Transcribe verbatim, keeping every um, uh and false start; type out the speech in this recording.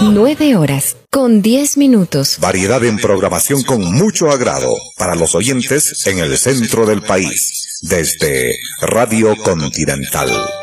Nueve horas, con diez minutos. Variedad en programación con mucho agrado para los oyentes en el centro del país, desde Radio Continental.